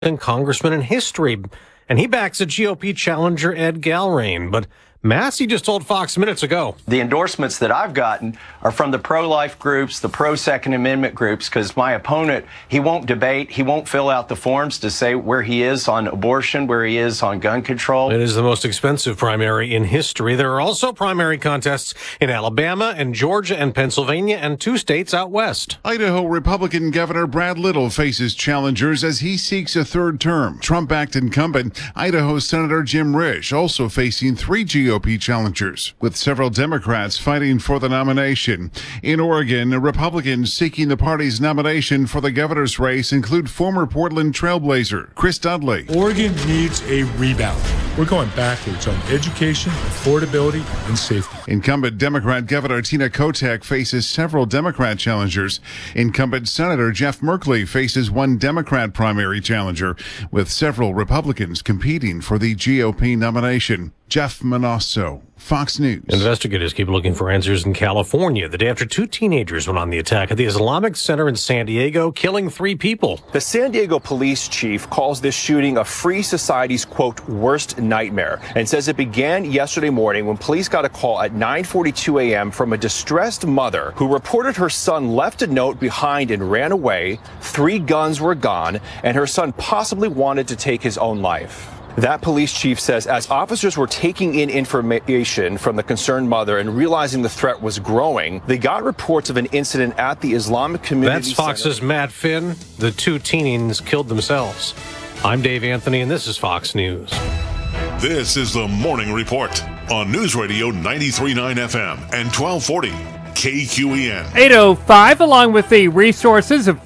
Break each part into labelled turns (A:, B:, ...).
A: congressman in history, and he backs a GOP challenger, Ed Galrain. But Massey just told Fox minutes ago.
B: The endorsements that I've gotten are from the pro-life groups, the pro-Second Amendment groups, because my opponent, he won't debate, he won't fill out the forms to say where he is on abortion, where he is on gun control.
A: It is the most expensive primary in history. There are also primary contests in Alabama and Georgia and Pennsylvania and 2 states out west.
C: Idaho Republican Governor Brad Little faces challengers as he seeks a third term. Trump-backed incumbent Idaho Senator Jim Risch also facing 3 GOP challengers, with several Democrats fighting for the nomination. In Oregon, Republicans seeking the party's nomination for the governor's race include former Portland Trailblazer Chris Dudley.
D: Oregon needs a rebound. We're going backwards on education, affordability, and safety.
C: Incumbent Democrat Governor Tina Kotek faces several Democrat challengers. Incumbent Senator Jeff Merkley faces 1 Democrat primary challenger, with several Republicans competing for the GOP nomination. Jeff Manasso, Fox News.
A: Investigators keep looking for answers in California the day after 2 teenagers went on the attack at the Islamic Center in San Diego, killing 3 people.
E: The San Diego police chief calls this shooting a free society's, quote, worst nightmare, and says it began yesterday morning when police got a call at 9:42 a.m. from a distressed mother who reported her son left a note behind and ran away. 3 guns were gone, and her son possibly wanted to take his own life. That police chief says as officers were taking in information from the concerned mother and realizing the threat was growing, they got reports of an incident at the Islamic Community
A: That's Fox's
E: Center.
A: Matt Finn. The 2 teens killed themselves. I'm Dave Anthony, and this is Fox News.
F: This is the Morning Report on News Radio 93.9 FM and 1240. KQEN.
G: 8:05, along with the resources of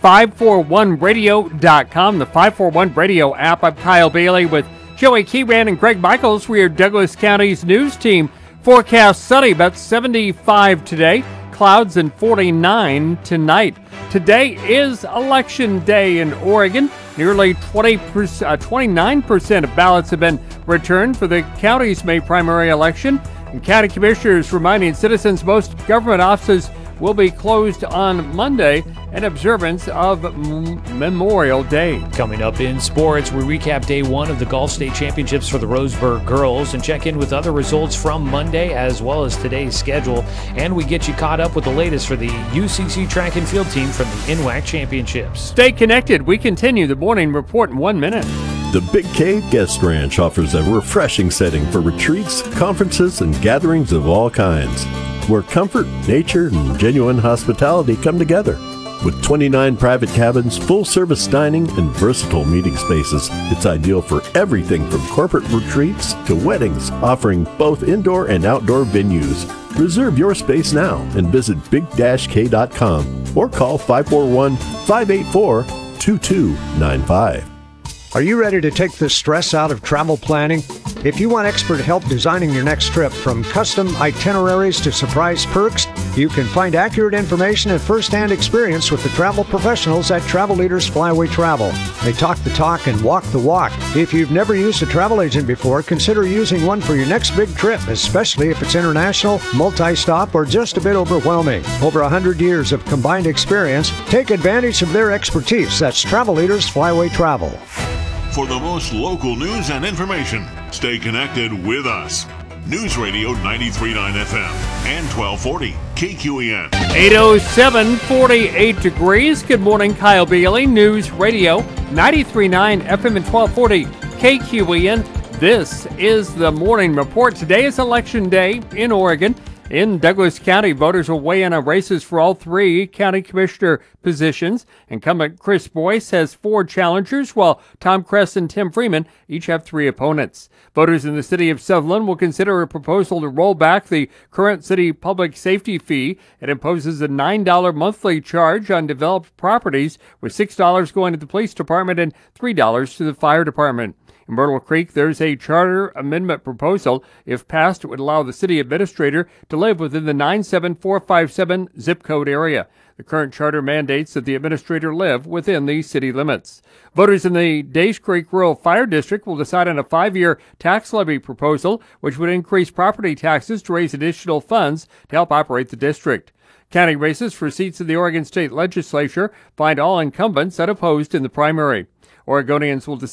G: 541radio.com, the 541 Radio app. I'm Kyle Bailey with Joey Keyran and Greg Michaels. We are Douglas County's news team. Forecast sunny, about 75 today. Clouds and 49 tonight. Today is Election Day in Oregon. Nearly 29% of ballots have been returned for the county's May primary election. And county commissioners reminding citizens most government offices will be closed on Monday in observance of Memorial Day.
H: Coming up in sports, we recap day 1 of the Golf State Championships for the Roseburg girls and check in with other results from Monday as well as today's schedule. And we get you caught up with the latest for the UCC track and field team from the NWAC Championships.
G: Stay connected. We continue the morning report in 1 minute.
I: The Big K Guest Ranch offers a refreshing setting for retreats, conferences, and gatherings of all kinds, where comfort, nature, and genuine hospitality come together. With 29 private cabins, full-service dining, and versatile meeting spaces, it's ideal for everything from corporate retreats to weddings, offering both indoor and outdoor venues. Reserve your space now and visit big-k.com or call 541-584-2295.
J: Are you ready to take the stress out of travel planning? If you want expert help designing your next trip, from custom itineraries to surprise perks, you can find accurate information and first-hand experience with the travel professionals at Travel Leaders Flyway Travel. They talk the talk and walk the walk. If you've never used a travel agent before, consider using one for your next big trip, especially if it's international, multi-stop, or just a bit overwhelming. Over 100 years of combined experience. Take advantage of their expertise. That's Travel Leaders Flyway Travel.
F: For the most local news and information, stay connected with us. News Radio 93.9 FM and 1240 KQEN.
G: 8:07, 48 degrees. Good morning, Kyle Bailey. News Radio 93.9 FM and 1240 KQEN. This is the morning report. Today is Election Day in Oregon. In Douglas County, voters will weigh in on races for all 3 county commissioner positions. Incumbent Chris Boyce has 4 challengers, while Tom Kress and Tim Freeman each have 3 opponents. Voters in the city of Sutherland will consider a proposal to roll back the current city public safety fee. It imposes a $9 monthly charge on developed properties, with $6 going to the police department and $3 to the fire department. In Myrtle Creek, there's a charter amendment proposal. If passed, it would allow the city administrator to live within the 97457 zip code area. The current charter mandates that the administrator live within the city limits. Voters in the Days Creek Rural Fire District will decide on a 5-year tax levy proposal, which would increase property taxes to raise additional funds to help operate the district. County races for seats in the Oregon State Legislature find all incumbents unopposed in the primary. Oregonians will decide